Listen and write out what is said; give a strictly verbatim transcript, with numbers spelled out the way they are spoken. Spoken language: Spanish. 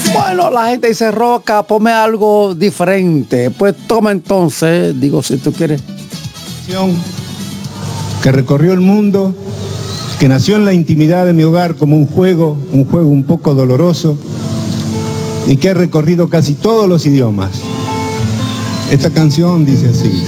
Bueno, la gente dice, Roca, ponme algo diferente. Pues toma entonces, digo, si tú quieres. Que recorrió el mundo, que nació en la intimidad de mi hogar como un juego, un juego un poco doloroso, y que ha recorrido casi todos los idiomas. Esta canción dice así.